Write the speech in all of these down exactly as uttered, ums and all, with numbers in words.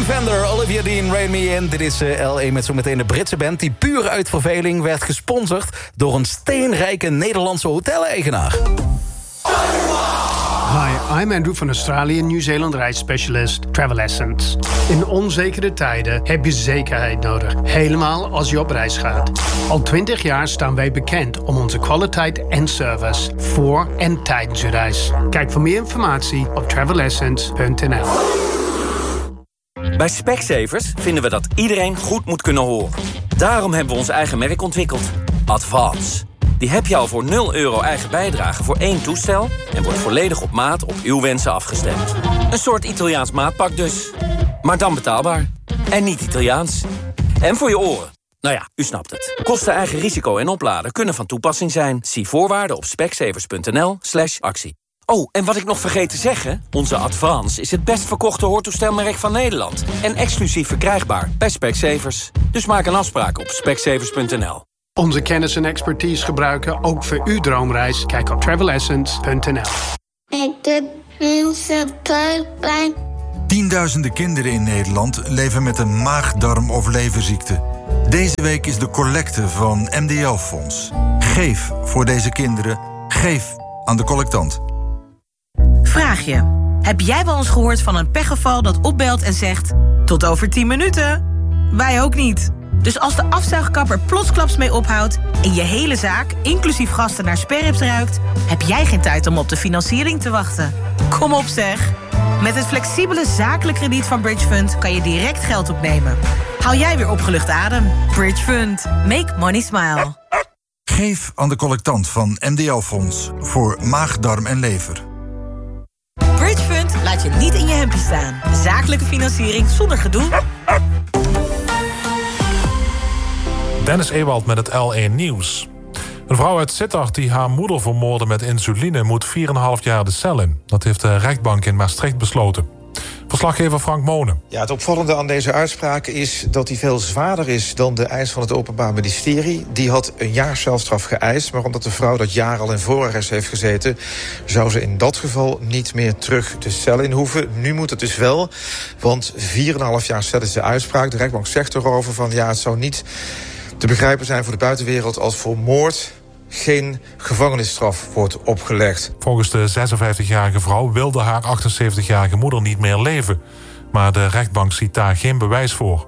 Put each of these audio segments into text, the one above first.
Sam Fender, Olivia Dean, Rain Me In. Dit is uh, L A met zometeen de Britse band... die puur uit verveling werd gesponsord... door een steenrijke Nederlandse hoteleigenaar. Hi, I'm Andrew van Australië en Nieuw-Zeeland reisspecialist Travel Essence. In onzekere tijden heb je zekerheid nodig. Helemaal als je op reis gaat. Al twintig jaar staan wij bekend om onze kwaliteit en service... voor en tijdens je reis. Kijk voor meer informatie op travel essence punt n l. Bij Specsavers vinden we dat iedereen goed moet kunnen horen. Daarom hebben we ons eigen merk ontwikkeld. Advance. Die heb je al voor nul euro eigen bijdrage voor één toestel... en wordt volledig op maat op uw wensen afgestemd. Een soort Italiaans maatpak dus. Maar dan betaalbaar. En niet Italiaans. En voor je oren. Nou ja, u snapt het. Kosten, eigen risico en opladen kunnen van toepassing zijn. Zie voorwaarden op specsavers punt n l slash actie. Oh, en wat ik nog vergeet te zeggen... onze Advance is het best verkochte hoortoestelmerk van Nederland... en exclusief verkrijgbaar bij Specsavers. Dus maak een afspraak op specsavers punt n l. Onze kennis en expertise gebruiken ook voor uw droomreis. Kijk op travel essence punt n l. Ik doe nieuwste pijn. Tienduizenden kinderen in Nederland leven met een maag-darm- of leverziekte. Deze week is de collecte van M D L-fonds. Geef voor deze kinderen. Geef aan de collectant. Vraag je. Heb jij wel eens gehoord van een pechgeval dat opbelt en zegt... tot over tien minuten? Wij ook niet. Dus als de afzuigkapper plotsklaps mee ophoudt... en je hele zaak, inclusief gasten, naar sperrips ruikt... heb jij geen tijd om op de financiering te wachten. Kom op zeg. Met het flexibele zakelijk krediet van Bridge Fund... kan je direct geld opnemen. Haal jij weer opgelucht adem. Bridge Fund. Make money smile. Geef aan de collectant van M D L-fonds voor maag, darm en lever. Bridge Fund laat je niet in je hempje staan. Zakelijke financiering zonder gedoe. Dennis Ewald met het L één Nieuws. Een vrouw uit Sittard die haar moeder vermoordde met insuline... moet vier komma vijf jaar de cel in. Dat heeft de rechtbank in Maastricht besloten. Verslaggever Frank Monen. Ja, het opvallende aan deze uitspraak is dat die veel zwaarder is... dan de eis van het Openbaar Ministerie. Die had een jaar celstraf geëist... maar omdat de vrouw dat jaar al in voorarrest heeft gezeten... zou ze in dat geval niet meer terug de cel in hoeven. Nu moet het dus wel, want vier komma vijf jaar cel is de uitspraak. De rechtbank zegt erover van ja, het zou niet... te begrijpen zijn voor de buitenwereld als voor moord geen gevangenisstraf wordt opgelegd. Volgens de zesenvijftigjarige vrouw wilde haar achtenzeventigjarige moeder niet meer leven. Maar de rechtbank ziet daar geen bewijs voor.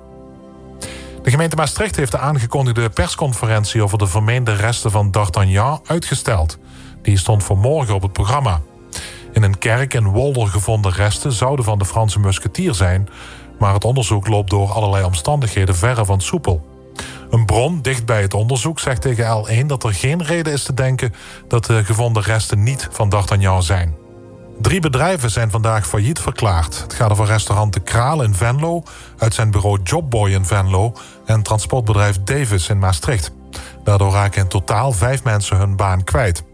De gemeente Maastricht heeft de aangekondigde persconferentie over de vermeende resten van D'Artagnan uitgesteld. Die stond voor morgen op het programma. In een kerk in Wolder gevonden resten zouden van de Franse musketier zijn, maar het onderzoek loopt door allerlei omstandigheden verre van soepel. Een bron dicht bij het onderzoek zegt tegen L één dat er geen reden is te denken dat de gevonden resten niet van D'Artagnan zijn. Drie bedrijven zijn vandaag failliet verklaard. Het gaat over restaurant De Kraal in Venlo, uitzendbureau Jobboy in Venlo en transportbedrijf Davis in Maastricht. Daardoor raken in totaal vijf mensen hun baan kwijt.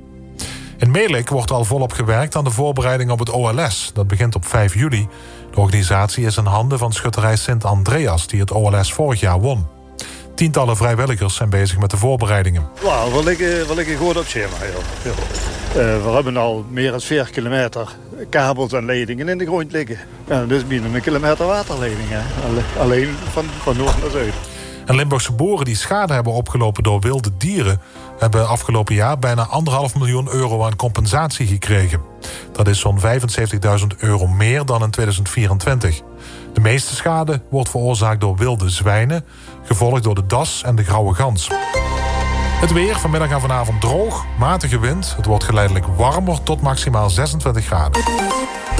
In Melik wordt al volop gewerkt aan de voorbereiding op het O L S. Dat begint op vijf juli. De organisatie is in handen van schutterij Sint Andreas, die het O L S vorig jaar won. Tientallen vrijwilligers zijn bezig met de voorbereidingen. Nou, we liggen, we liggen goed op schema. Ja. Uh, we hebben al meer dan veertig kilometer kabels en leidingen in de grond liggen. Ja, dus binnen een kilometer waterleidingen. Alleen van, van noord naar zuid. En Limburgse boeren die schade hebben opgelopen door wilde dieren hebben afgelopen jaar bijna anderhalf miljoen euro aan compensatie gekregen. Dat is zo'n vijfenzeventigduizend euro meer dan in tweeduizend vierentwintig. De meeste schade wordt veroorzaakt door wilde zwijnen, gevolgd door de das en de grauwe gans. Het weer, vanmiddag en vanavond droog, matige wind. Het wordt geleidelijk warmer tot maximaal zesentwintig graden.